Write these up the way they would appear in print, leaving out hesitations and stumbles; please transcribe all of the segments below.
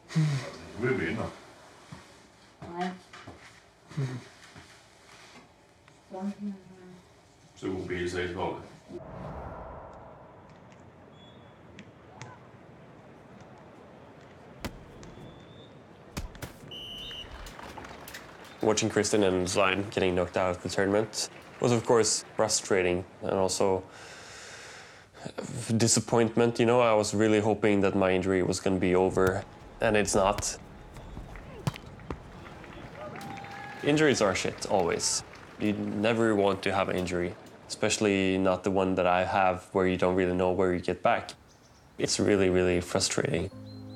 Vi vinner. Nej. Så god bil sägs vara. Watching Kristen and Svein getting knocked out of the tournament was, of course, frustrating and also disappointment. You know, I was really hoping that my injury was going to be over, and it's not. Injuries are shit, always. You never want to have an injury, especially not the one that I have where you don't really know where you get back. It's really, really frustrating.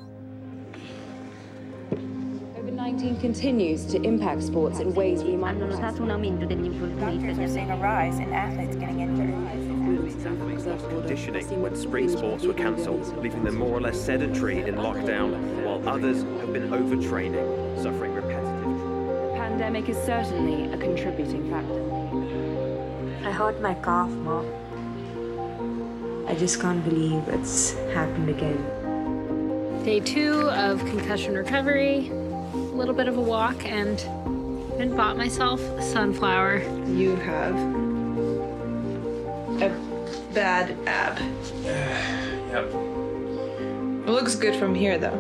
COVID-19 continues to impact sports in ways we might not have. Doctors are seeing a rise in athletes getting injured. Conditioning when spring sports were cancelled, leaving them more or less sedentary in lockdown, while others have been overtraining, suffering repetitive. The pandemic is certainly a contributing factor. I hurt my calf, Mom. I just can't believe it's happened again. Day 2 of concussion recovery, a little bit of a walk, and I bought myself a sunflower. You have a bad ab. Yep. It looks good from here, though.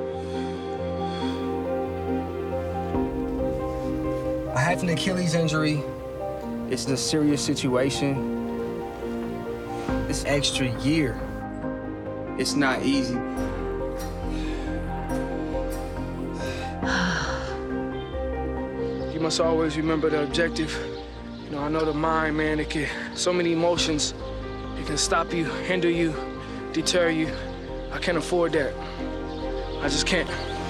I have an Achilles injury. It's a serious situation. This extra year, it's not easy. You must always remember the objective. You know, I know the mind, man, it can, so many emotions. It can stop you, hinder you, deter you. I can't afford that. I just can't.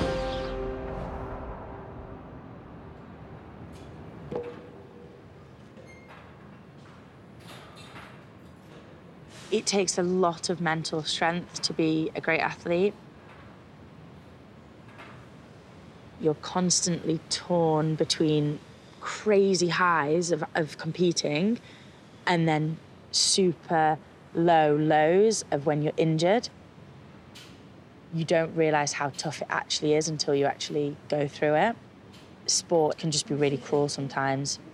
It takes a lot of mental strength to be a great athlete. You're constantly torn between crazy highs of competing and then super low lows of when you're injured. You don't realize how tough it actually is until you actually go through it. Sport can just be really cruel sometimes.